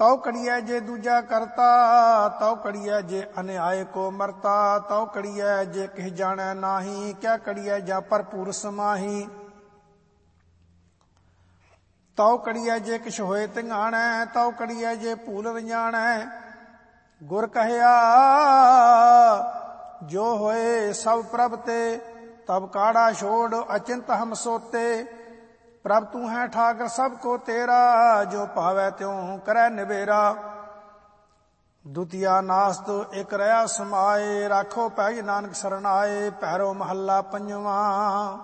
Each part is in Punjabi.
ਤਉ ਕੜੀਐ ਜੇ ਦੂਜਾ ਕਰਤਾ, ਤਉ ਕੜੀਐ ਜੇ ਅਨਿਆਏ ਕੋ ਮਰਤਾ, ਤਉ ਕੜੀਐ ਜੇ ਕਿਹ ਜਾਣੈ ਨਾਹੀ, ਕਿਆ ਕੜੀਐ ਜਾਂ ਭਰਪੂਰ ਸਮਾਹੀ। ਤਉ ਕੜੀਐ ਜੇ ਕਿਛ ਹੋਏ ਧਿਆਣੈ, ਤਉ ਕੜੀਐ ਜੇ ਭੂਲ ਰੰਜਾਣੈ। ਗੁਰ ਕਹਿਆ ਜੋ ਹੋਏ ਸਭ ਪ੍ਰਭ ਤੇ, ਤਬ ਕਾੜਾ ਛੋੜ ਅਚਿੰਤ ਹਮ ਸੋਤੇ। ਪ੍ਰਭ ਤੂੰ ਹੈ ਠਾਕਰ ਸਭ ਕੋ ਤੇਰਾ, ਜੋ ਭਾਵੈ ਤਿਉ ਕਰੈ ਨਿਬੇਰਾ। ਦੁਤੀਆ ਨਾਸਤ ਇਕ ਰਹਾ ਸਮਾਏ, ਰਾਖੋ ਪੈਜ ਨਾਨਕ ਸਰਨਾਏ। ਪੈਰੋ ਮਹੱਲਾ ਪੰਜਵਾਂ।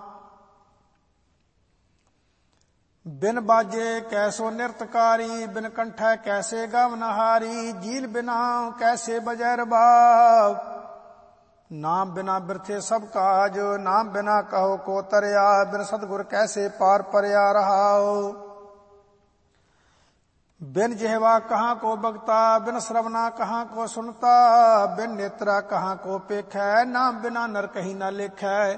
ਬਿਨ ਬਾਜੇ ਕੈਸੋ ਨਿਰਤਕਾਰੀ, ਬਿਨ ਕੰਠੈ ਕੈਸੇ ਗਵਨਹਾਰੀ। ਜੀਲ ਬਿਨਾ ਕੈਸੇ ਬਜੈ ਰਬਾਬ, ਨਾਮ ਬਿਨਾ ਬਿਰਥੇ ਸਭ ਕਾਜ। ਨਾਮ ਬਿਨਾ ਕਹੋ ਕੋ ਤਰਿਆ, ਬਿਨ ਸਤਿਗੁਰ ਕੈਸੇ ਪਾਰ ਪਰਿਆ ਰਹਾਉ। ਬਿਨ ਜਿਹਵਾ ਕਹਾਂ ਕੋ ਬਗਤਾ, ਬਿਨ ਸਰਵਨਾ ਕਹਾਂ ਕੋ ਸੁਨਤਾ। ਬਿਨ ਨੇਤਰਾ ਕਹਾਂ ਕੋ ਪੇਖੈ, ਨਾਮ ਬਿਨਾ ਨਰ ਕਹੀ ਨਾ ਲੇਖੈ।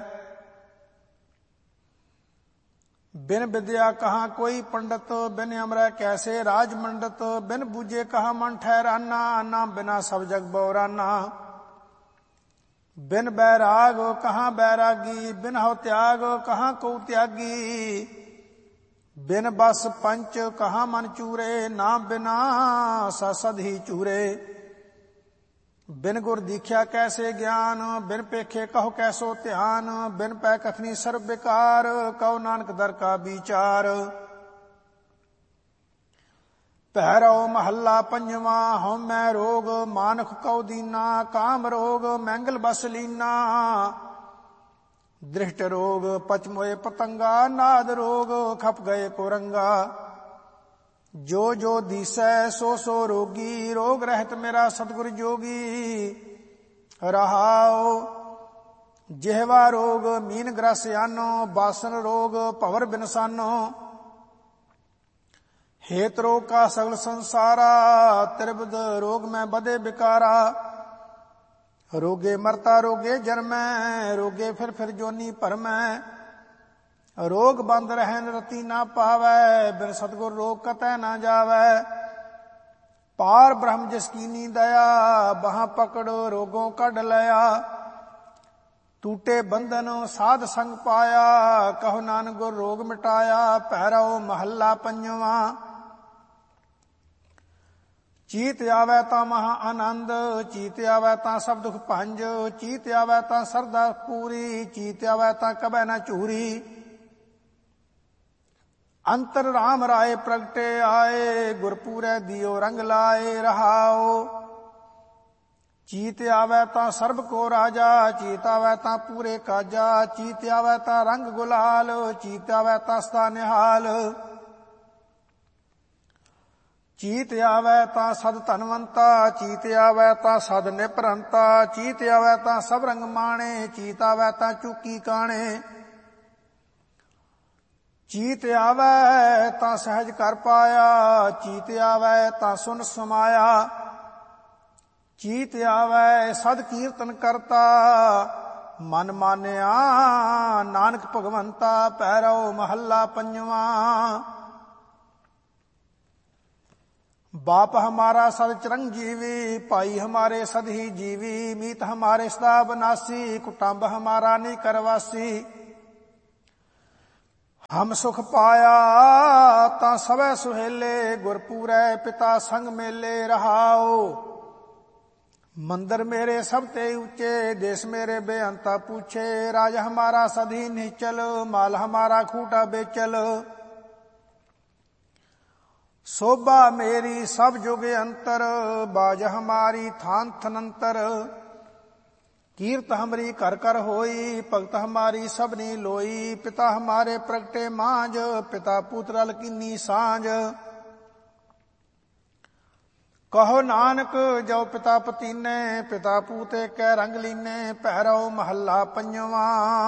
ਬਿਨ ਵਿਦਿਆ ਕਹਾਂ ਕੋਈ ਪੰਡਤ, ਬਿਨ ਅਮਰੈ ਕੈਸੇ ਰਾਜ ਮੰਡਤ। ਬਿਨ ਬੂਝੇ ਕਹਾਂ ਮਨ ਠਹਿਰਾਨਾ, ਨਾਮ ਬਿਨਾ ਸਭ ਜਗ ਬਉਰਾਨਾ। ਬਿਨ ਬੈਰਾਗ ਕਹਾਂ ਬੈਰਾਗੀ, ਬਿਨ ਹਉ ਤਿਆਗ ਕਹਾਂ ਕੋ ਤਿਆਗੀ। ਬਿਨ ਬਸ ਪੰਚ ਕਹਾਂ ਮਨ ਚੂਰੇ, ਨਾਮ ਬਿਨਾ ਸਦ ਹੀ ਚੂਰੇ। ਬਿਨ ਗੁਰ ਦੀਖਿਆ ਕੈਸੇ ਗਿਆਨ, ਬਿਨ ਪੇਖੇ ਕਹੋ ਕੈਸੋ ਧਿਆਨ। ਬਿਨ ਪੈ ਕਥਨੀ ਸਰਬ ਬਿਕਾਰ, ਕਹੋ ਨਾਨਕ ਦਰ ਕਾ ਵਿਚਾਰ। ਭੈਰੋ ਮਹੱਲਾ ਪੰਜਵਾਂ। ਹਉਮੈ ਰੋਗ ਮਾਨਖ ਕਉ ਦੀਨਾ, ਕਾਮ ਰੋਗ ਮੈਂਗਲ ਬਸ ਲੀਨਾ। ਦ੍ਰਿਸ਼ਟ ਰੋਗ ਪਚ ਮੋਏ ਪਤੰਗਾ, ਨਾਦ ਰੋਗ ਖਪ ਗਏ ਕੋ ਰੰਗਾ। ਜੋ ਜੋ ਦੀਸੈ ਸੋ ਸੋ ਰੋਗੀ, ਰੋਗ ਰਹਿਤ ਮੇਰਾ ਸਤਿਗੁਰ ਜੋਗੀ। ਰਹਾਉ ਜਿਹਵਾ ਰੋਗ ਮੀਨ ਗ੍ਰਸ ਆਨੋ, ਬਾਸਨ ਰੋਗ ਭਵਰ ਬਿਨਸਾਨੋ। ਹੇਤ ਰੋਗ ਕਾ ਸਗਲ ਸੰਸਾਰਾ, ਤ੍ਰਿਬਦ ਰੋਗ ਮੈਂ ਬਦੇ ਬਿਕਾਰਾ। ਰੋਗੇ ਮਰਤਾ ਰੋਗੇ ਜਨਮੈ, ਰੋਗੇ ਫਿਰ ਜੋਨੀ ਭਰਮੈ। ਰੋਗ ਬੰਦ ਰਹਿਨ ਰਤੀ ਨਾ ਪਾਵੈ, ਬਿਨ ਸਤਿਗੁਰ ਰੋਗ ਕਤੈ ਨਾ ਜਾਵੈ। ਪਾਰ ਬ੍ਰਹਮ ਜਿਸ ਕੀਨੀ ਦਇਆ, ਬਾਹਾਂ ਪਕੜ ਰੋਗੋਂ ਕੱਢ ਲਿਆ। ਟੂਟੇ ਬੰਧਨ ਸਾਧ ਸੰਗ ਪਾਇਆ, ਕਹੋ ਨਾਨਕ ਗੁਰ ਰੋਗ ਮਿਟਾਇਆ। ਭੈਰੋ ਮਹੱਲਾ ਪੰਜਵਾਂ। ਚੀਤ ਆਵੈ ਤਾਂ ਮਹਾ ਆਨੰਦ, ਚੀਤ ਆਵੈ ਤਾਂ ਸਭ ਦੁਖ ਭੰਜ। ਚੀਤ ਆਵੈ ਤਾਂ ਸਰਦਾ ਪੂਰੀ, ਚੀਤ ਆਵੈ ਤਾਂ ਕਬੈ ਨਾ ਝੂਰੀ। ਅੰਤਰ ਰਾਮ ਰਾਏ ਪ੍ਰਗਟੇ ਆਏ, ਗੁਰਪੂਰੈ ਦਿਓ ਰੰਗ ਲਾਏ। ਰਹਾਉ ਚੀਤ ਆਵੈ ਤਾਂ ਸਰਬ ਕੋ ਰਾਜਾ, ਚੀਤ ਆਵੈ ਤਾਂ ਪੂਰੇ ਕਾਜਾ। ਚੀਤ ਆਵੈ ਤਾਂ ਰੰਗ ਗੁਲਾਲ, ਚੀਤ ਆਵੈ ਤਾਂ ਸਦਾ ਨਿਹਾਲ। ਚੀਤ ਆਵੈ ਤਾਂ ਸਦ ਧਨਵੰਤਾ, ਚੀਤ ਆਵੈ ਤਾਂ ਸਦ ਨਿਪਰੰਤਾ। ਚੀਤ ਆਵੈ ਤਾਂ ਸਭ ਰੰਗ ਮਾਣੇ, ਚੀਤ ਆਵੈ ਤਾਂ ਚੂਕੀ ਕਾਣੇ। ਚੀਤ ਆਵੈ ਤਾਂ ਸਹਿਜ ਕਰ ਪਾਇਆ, ਚੀਤ ਆਵੈ ਤਾਂ ਸੁਨ ਸਮਾਇਆ। ਚੀਤ ਆਵੈ ਸਦ ਕੀਰਤਨ ਕਰਤਾ, ਮਨ ਮਾਨਿਆ ਨਾਨਕ ਭਗਵੰਤਾ। ਭੈਰੋ ਮਹੱਲਾ ਪੰਜਵਾਂ। बाप हमारा सद चिरंजीवी, भाई हमारे सद ही जीवी। मीत हमारे सदा बनासी, कुटुंब हमारा नहीं करवासी। हम सुख पाया ता सवै सुहेले, गुरपूरै पिता संग मेले। रहाओ मंदिर मेरे सब ते ऊंचे, देश मेरे बेअंता पूछे। राज हमारा सदी निश्चल, माल हमारा खूटा बेचल। शोभा मेरी सब जुग अंतर, बाज हमारी थान थनंतर। कीर्त हमारी कर कर होई, भगत हमारी सबनी लोई। पिता हमारे प्रगटे मांझ, पिता पुत्र कीनी सांझ। कहो नानक जो पिता पतीने, पिता पूते कै रंग लीने। भैरव महला पंजवा।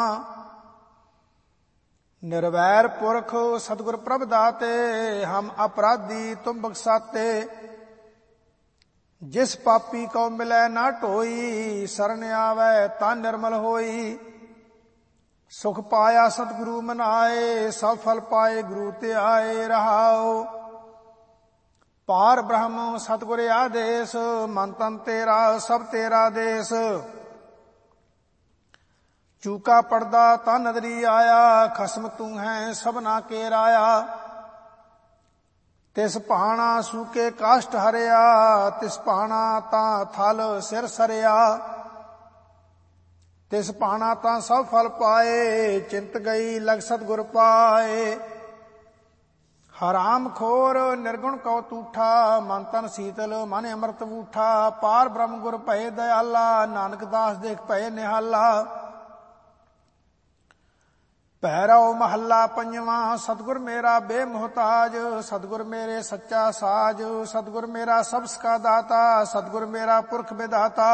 निर्वैर पुरख सतगुर प्रभ दाते, हम अपराधी तुम बख्साते। जिस पापी को मिलै ना ढोई, शरण आवे ता निर्मल होई। सुख पाया सतगुरु मनाए, सब फल पाए गुरु ते आए। रहाओ ਪਾਰ ਬ੍ਰਹਮ ਸਤਿਗੁਰ ਆਦੇਸ, ਮਨ ਤਨ ਤੇਰਾ ਸਭ ਤੇਰਾ ਦੇਸ। ਚੂਕਾ ਪੜਦਾ ਤਾਂ ਨਦਰੀ ਆਇਆ, ਖਸਮ ਤੂੰ ਹੈ ਸਭਨਾ ਕੇ ਰਾਇਆ। ਤਿਸ ਭਾਣਾ ਸੂਕੇ ਕਾਸ਼ਟ ਹਰਿਆ, ਤਿਸ ਭਾਣਾ ਤਾਂ ਥਲ ਸਿਰ ਸਰਿਆ। ਤਿਸ ਭਾਣਾ ਤਾਂ ਸਭ ਫਲ ਪਾਏ, ਚਿੰਤ ਗਈ ਲਗ ਸਤਿਗੁਰ ਪਾਏ। ਹਰਾਮ ਖੋਰ ਨਿਰਗੁਣ ਕਉ ਤੂਠਾ, ਮਨ ਤਨ ਸੀਤਲ ਮਨ ਅੰਮ੍ਰਿਤ ਬੂਠਾ। ਪਾਰ ਬ੍ਰਹਮ ਗੁਰ ਭਏ ਦਇਆਲਾ, ਨਾਨਕ ਦਾਸ ਦੇਖ ਭਏ ਨਿਹਾਲਾ। ਭੈਰਵ ਮਹੱਲਾ ਪੰਜਵਾਂ। ਸਤਿਗੁਰ ਮੇਰਾ ਬੇਮੁਹਤਾਜ, ਸਤਿਗੁਰ ਮੇਰੇ ਸੱਚਾ ਸਾਜ। ਸਤਿਗੁਰ ਮੇਰਾ ਸਭ ਸਕਾ ਦਾਤਾ, ਸਤਿਗੁਰ ਮੇਰਾ ਪੁਰਖ ਵਿਦਾਤਾ।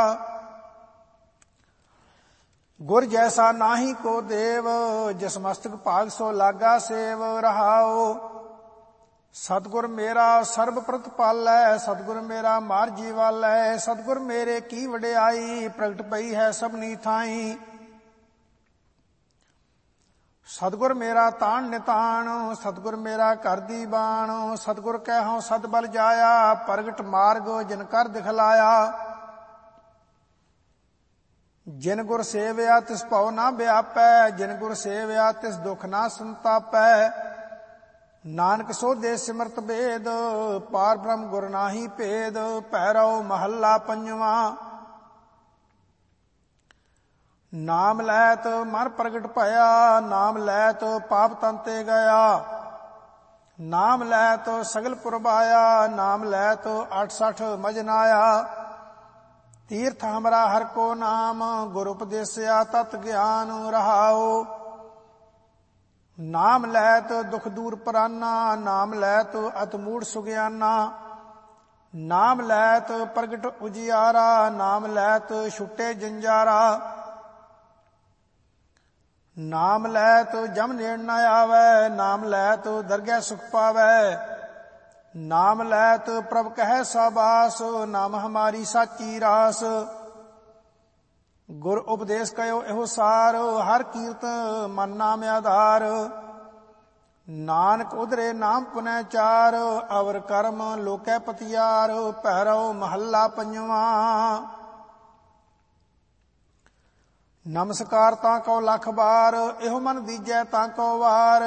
ਗੁਰ ਜੈਸਾ ਨਾਹੀ ਕੋ ਦੇਵ, ਜਿਸ ਮਸਤਕ ਭਾਗ ਸੋ ਲਾਗਾ ਸੇਵ। ਰਹਾਉ ਸਤਿਗੁਰ ਮੇਰਾ ਸਰਬ ਪ੍ਰਤਪਾਲੈ, ਸਤਿਗੁਰ ਮੇਰਾ ਮਾਰ ਜੀਵਾਲੈ। ਸਤਿਗੁਰ ਮੇਰੇ ਕੀ ਵਡਿਆਈ, ਪ੍ਰਗਟ ਪਈ ਹੈ ਸਭਨੀ ਥਾਈ। ਸਤਿਗੁਰ ਮੇਰਾ ਤਾਣ ਨਿਤਾਣ, ਸਤਿਗੁਰ ਮੇਰਾ ਘਰ ਦੀ ਬਾਣ। ਸਤਿਗੁਰ ਕਹਿ ਹਉ ਸਦ ਬਲ ਜਾਇਆ, ਪ੍ਰਗਟ ਮਾਰਗ ਜਿਨ ਕਰ ਦਿਖਲਾਇਆ। ਜਿਨ ਗੁਰ ਸੇਵਿਆ ਤਿਸ ਭਉ ਨਾ ਵਿਆਪੈ, ਜਿਨ ਗੁਰ ਸੇਵਿਆ ਤਿਸ ਦੁਖ ਨਾ ਸੰਤਾਪੈ। ਨਾਨਕ ਸੋਧੇ ਸਿਮਰਤ ਬੇਦ, ਪਾਰ ਬ੍ਰਹਮ ਗੁਰ ਨਾਹੀ ਭੇਦ। ਭੈਰਵ ਮਹੱਲਾ ਪੰਜਵਾਂ। ਨਾਮ ਲੈਤ ਮਨ ਪ੍ਰਗਟ ਭਇਆ, ਨਾਮ ਲੈਤ ਪਾਪ ਤਨ ਤੇ ਗਿਆ। ਨਾਮ ਲੈਤ ਸਗਲ ਪੁਰਬਾਇਆ, ਨਾਮ ਲੈਤ 68 ਮਜਨਾਇਆ। ਤੀਰਥ ਹਮਰਾ ਹਰ ਕੋ ਨਾਮ, ਗੁਰ ਉਪਦੇਸਿਆ ਤਤ ਗਿਆਨ। ਰਹਾਉ ਨਾਮ ਲੈਤ ਦੁਖ ਦੂਰ ਪਰਾਨਾ, ਨਾਮ ਲੈਤ ਅਤ ਮੂੜ ਸੁਗਿਆਨਾ। ਨਾਮ ਲੈਤ ਪ੍ਰਗਟ ਉਜਿਆਰਾ, ਨਾਮ ਲੈਤ ਛੁਟੇ ਜੰਜਾਰਾ। ਨਾਮ ਲੈਤ ਜਮ ਨੇੜ ਨ ਆਵੈ, ਨਾਮ ਲੈਤ ਦਰਗਹਿ ਸੁਖ ਪਾਵੈ। ਨਾਮ ਲੈਤ ਪ੍ਰਭ ਕਹਿ ਸਾਬਾਸ, ਨਾਮ ਹਮਾਰੀ ਸਾਚੀ ਰਾਸ। ਗੁਰ ਉਪਦੇਸ਼ ਕਯੋ ਇਹੋ ਸਾਰ, ਹਰ ਕੀਰਤ ਮਨ ਨਾਮ ਆਧਾਰ। ਨਾਨਕ ਉਧਰੇ ਨਾਮ ਪੁਨੈ ਚਾਰ, ਅਵਰ ਕਰਮ ਲੋਕੈ ਪਤਿਆਰ। ਭੈਰਵ ਮਹੱਲਾ ਪੰਜਵਾਂ। ਨਮਸਕਾਰ ਤਾਂ ਕਉ ਲੱਖ ਬਾਰ, ਇਹੋ ਮਨ ਦੀਜੈ ਤਾਂ ਕਉ ਵਾਰ।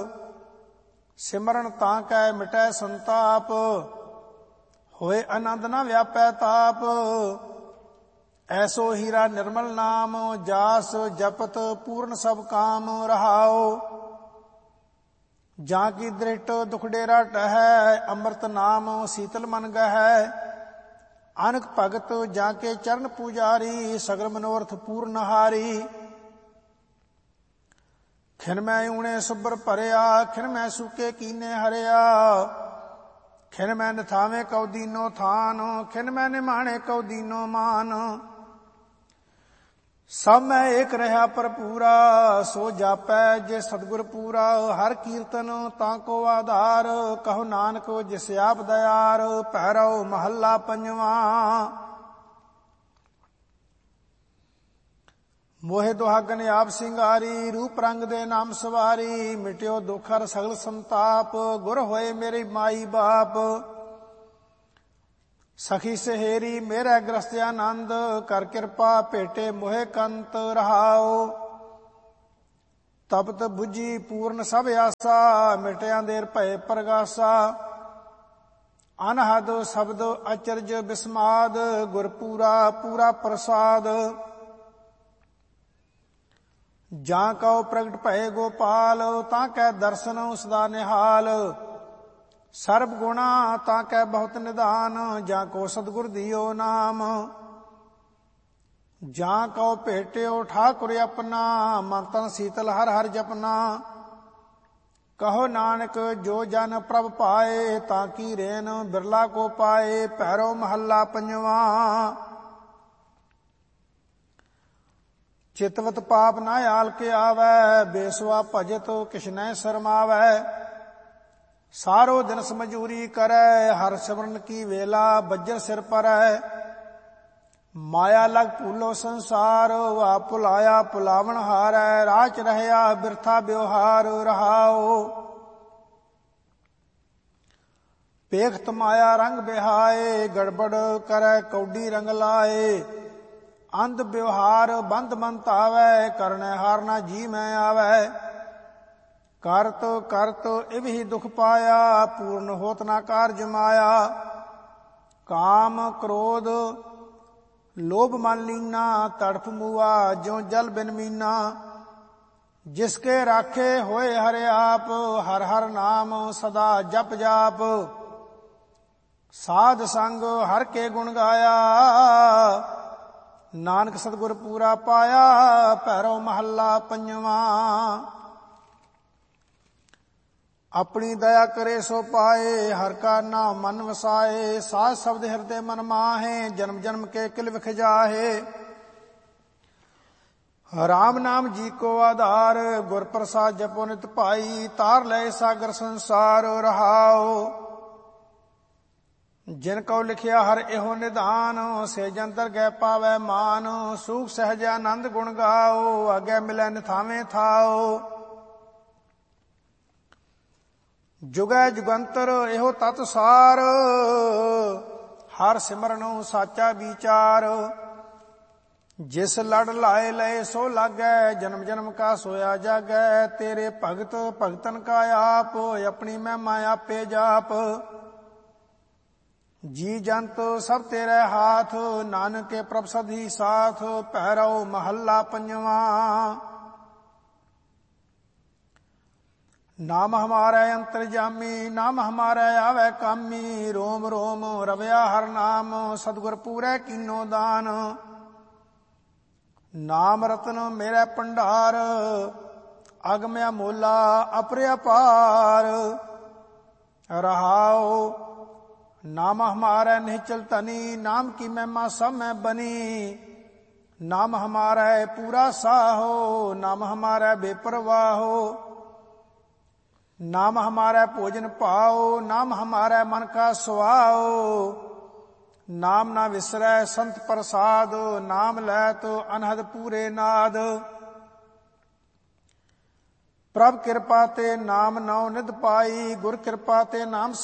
ਸਿਮਰਨ ਤਾਂ ਕੈ ਮਿਟੈ ਸੰਤਾਪ, ਹੋਏ ਆਨੰਦ ਨ ਵਿਆਪੈ ਤਾਪ। ਐਸੋ ਹੀਰਾ ਨਿਰਮਲ ਨਾਮ, ਜਾਸ ਜਪਤ ਪੂਰਨ ਸਭ ਕਾਮ। ਰਹਾਉ ਜਾਂ ਕੀ ਦ੍ਰਿਸ਼ਟ ਦੁਖ ਡੇਰਾ ਟਹੈ, ਅੰਮ੍ਰਿਤ ਨਾਮ ਸੀਤਲ ਮਨ ਗਹੈ। ਅਨਕ ਭਗਤ ਜਾਂ ਕੇ ਚਰਨ ਪੂਜਾਰੀ, ਸਗਲ ਮਨੋਰਥ ਪੂਰਨ ਹਾਰੀ। ਖਿਨ ਮੈਂ ਊਣੇ ਸੁਬਰ ਭਰਿਆ, ਖਿਨ ਮੈਂ ਸੂਕੇ ਕੀਨੇ ਹਰਿਆ। ਖਿਨ ਮੈਂ ਨਿਥਾਵੇਂ ਕਉ ਦੀਨੋ ਥਾਨ, ਖਿਨ ਮੈਂ ਨਿਮਾਣੇ ਕਉ ਦੀਨੋ ਮਾਨ। ਸਭ ਮੈਂ ਏਕ ਰਹਾ ਭਰਪੂਰਾ, ਸੋ ਜਾਪੈ ਜੇ ਸਤਿਗੁਰ ਪੂਰਾ। ਹਰ ਕੀਰਤਨ ਤਾਂ ਕੋ ਆਧਾਰ, ਕਹੋ ਨਾਨਕ ਜਿਸ ਆਪ ਦਇਆਰ। ਭੈਰਵ ਮਹੱਲਾ ਪੰਜਵਾਂ। ਮੋਹਿ ਦੁਹਾਗਨ ਆਪ ਸਿੰਗਾਰੀ, ਰੂਪ ਰੰਗ ਦੇ ਨਾਮ ਸਵਾਰੀ। ਮਿਟਿਓ ਦੁਖ ਹਰ ਸਗਲ ਸੰਤਾਪ, ਗੁਰ ਹੋਏ ਮੇਰੇ ਮਾਈ ਬਾਪ। ਸਖੀ ਸਹੇਰੀ ਮੇਰਾ ਗ੍ਰਸਤ ਆਨੰਦ, ਕਰ ਕਿਰਪਾ ਭੇਟੇ ਮੋਹਿ ਕੰਤ। ਰਹਾਉ ਤਪਤ ਬੁਝੀ ਪੂਰਨ ਸਭ ਆਸਾ, ਮਿਟਿਆਂ ਦੇਰ ਭਏ ਪ੍ਰਗਾਸਾ। ਅਨਹਦ ਸ਼ਬਦ ਅਚਰਜ ਬਿਸਮਾਦ, ਗੁਰ ਪੂਰਾ ਪੂਰਾ ਪ੍ਰਸਾਦ। ਜਾਂ ਕਉ ਪ੍ਰਗਟ ਭਏ ਗੋਪਾਲ, ਤਾਂ ਕੈ ਦਰਸ਼ਨ ਉਸਦਾ ਨਿਹਾਲ। ਸਰਬ ਗੁਣਾ ਤਾਂ ਕੈ ਬਹੁਤ ਨਿਧਾਨ, ਜਾਂ ਕੋ ਸਤਿਗੁਰ ਦਿਓ ਨਾਮ। ਜਾਂ ਕਉ ਭੇਟਿਓ ਠਾਕੁਰ ਆਪਣਾ, ਮਨ ਤਨ ਸੀਤਲ ਹਰ ਹਰ ਜਪਨਾ। ਕਹੋ ਨਾਨਕ ਜੋ ਜਨ ਪ੍ਰਭ ਪਾਏ, ਤਾਂ ਕੀ ਰੇਨ ਬਿਰਲਾ ਕੋ ਪਾਏ। ਭੈਰਵ ਮਹੱਲਾ ਪੰਜਵਾਂ। ਚਿਤਵਤ ਪਾਪ ਨਾ ਆਲ ਕੇ ਆਵੈ, ਬੇਸਵਾ ਭਜਤ ਕਿਛ ਨਹਿ ਸ਼ਰਮਾਵੈ। ਸਾਰੋ ਦਿਨ ਸਮਝੂਰੀ ਕਰੈ, ਹਰ ਸਿਮਰਨ ਕੀ ਵੇਲਾ ਬੱਜਰ ਸਿਰ ਪਰੈ। ਮਾਇਆ ਲਗ ਭੂਲੋ ਸੰਸਾਰ, ਵਾ ਭੁਲਾਇਆ ਭੁਲਾਵਣ ਹਾਰੈ। ਰਾਚ ਰਹਿਆ ਬਿਰਥਾ ਵਿਵਹਾਰ। ਰਹਾਉ ਪੇਖਤ ਮਾਇਆ ਰੰਗ ਬਿਹਾਏ, ਗੜਬੜ ਕਰੈ ਕੌਡੀ ਰੰਗ ਲਾਏ। ਅੰਧ ਵਿਵਹਾਰ ਬੰਧ ਮਨ ਧਾਵੈ, ਕਰਨੈ ਹਾਰ ਨਾ ਜੀ ਮੈਂ ਆਵੈ। ਕਰਤ ਕਰਤ ਇਵ ਹੀ ਦੁਖ ਪਾਇਆ, ਪੂਰਨ ਹੋਤ ਨਾ ਕਾਰਜ ਮਾਇਆ। ਕਾਮ ਕ੍ਰੋਧ ਲੋਭ ਮਨ ਲੀਨਾ, ਤੜਫ ਮੂਆ ਜਿਉ ਜਲ ਬਿਨ ਮੀਨਾ। ਜਿਸਕੇ ਰਾਖੇ ਹੋਏ ਹਰਿ ਆਪ, ਹਰ ਹਰ ਨਾਮ ਸਦਾ ਜਪ ਜਾਪ। ਸਾਧ ਸੰਗ ਹਰ ਕੇ ਗੁਣ ਗਾਇਆ, ਨਾਨਕ ਸਤਿਗੁਰ ਪੂਰਾ ਪਾਇਆ। ਭੈਰੋ ਮਹੱਲਾ ਪੰਜਵਾਂ। ਆਪਣੀ ਦਇਆ ਕਰੇ ਸੋ ਪਾਏ, ਹਰ ਕਾ ਨਾਮ ਮਨ ਵਸਾਏ। ਸਾਧ ਸ਼ਬਦ ਹਿਰਦੇ ਮਨ ਮਾਹੇ, ਜਨਮ ਜਨਮ ਕੇ ਕਿਲ ਵਿਖ ਜਾਹੇ। ਰਾਮ ਨਾਮ ਜੀ ਕੋ ਆਧਾਰ, ਗੁਰ ਪ੍ਰਸਾਦ ਜਪੋ ਨਿਤ ਭਾਈ। ਤਾਰ ਲੈ ਸਾਗਰ ਸੰਸਾਰ ਰਹਾਓ। ਜਿਨ ਕਉ ਲਿਖਿਆ ਹਰ ਇਹੋ ਨਿਧਾਨ, ਸੇ ਜੰਤਰ ਗੈ ਪਾਵੈ ਮਾਨ। ਸੂਖ ਸਹਿਜ ਆਨੰਦ ਗੁਣ ਗਾਓ, ਅਗੇ ਮਿਲੈ ਨਿਥਾਵੇਂ ਥਾਓ। ਜੁਗੈ ਜੁਗੰਤਰ ਇਹੋ ਤਤ ਸਾਰ, ਹਰ ਸਿਮਰਨੁ ਸਾਚਾ ਵਿਚਾਰ। ਜਿਸ ਲੜ ਲਾਏ ਲਏ ਸੋ ਲਾਗੈ, ਜਨਮ ਜਨਮ ਕਾ ਸੋਇਆ ਜਾਗੈ। ਤੇਰੇ ਭਗਤ ਭਗਤਨ ਕਾ ਆਪ, ਆਪਣੀ ਮਹਿਮਾ ਆਪੇ ਜਾਪ। ਜੀ ਜੰਤ ਸਭ ਤੇਰੇ ਹਾਥ, ਨਾਨਕੇ ਪ੍ਰਭ ਸਦੀ ਸਾਥ। ਭੈਰੋ ਮਹੱਲਾ ਪੰਜਵਾਂ। ਨਾਮ ਹਮਾਰੇ ਅੰਤਰਜਾਮੀ, ਨਾਮ ਹਮਾਰੇ ਆਵੈ ਕਾਮੀ। ਰੋਮ ਰੋਮ ਰਵਿਆ ਹਰ ਨਾਮ, ਸਤਿਗੁਰ ਪੂਰੈ ਕੀਨੋ ਦਾਨ। ਨਾਮ ਰਤਨ ਮੇਰੇ ਭੰਡਾਰ, ਅਗਮ ਅਮੋਲਾ ਅਪਰਿਆਪਾਰ। ਰਹਾਉ ਨਾਮ ਹਮਾਰੇ ਨਿਹਚਲ ਤਨੀ, ਨਾਮ ਕੀ ਮਹਿਮਾ ਸਭ ਮੈਂ ਬਨੀ। ਨਾਮ ਹਮਾਰੇ ਪੂਰਾ ਸਾਹੋ, ਨਾਮ ਹਮਾਰੇ ਬੇਪਰਵਾਹੋ। ਨਾਮ ਹਮਾਰੇ ਭੋਜਨ ਪਾਓ, ਨਾਮ ਹਮਾਰੇ ਮਨ ਕਾ ਸੁਆਓ। ਨਾਮ ਨਾ ਵਿਸਰੈ ਸੰਤ ਪ੍ਰਸਾਦ, ਨਾਮ ਲੈ ਤੋ ਅਨਹਦ ਪੂਰੇ ਨਾਦ। ਪ੍ਰਭ ਕਿਰਪਾ ਤੇ ਨਾਮ ਨਉ ਨਿਧ ਪਾਈ, ਗੁਰ ਕਿਰਪਾ ਤੇ ਨਾਮ